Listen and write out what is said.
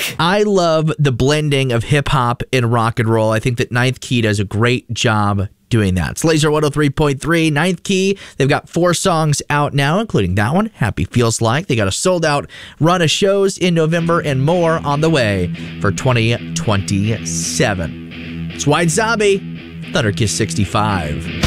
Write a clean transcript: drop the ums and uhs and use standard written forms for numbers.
I love the blending of hip hop and rock and roll. I think that Ninth Key does a great job doing that. It's Laser 103.3, Ninth Key. They've got 4 songs out now, including that one, Happy Feels Like. They got a sold out run of shows in November and more on the way for 2027. It's White Zombie, Thunder Kiss 65.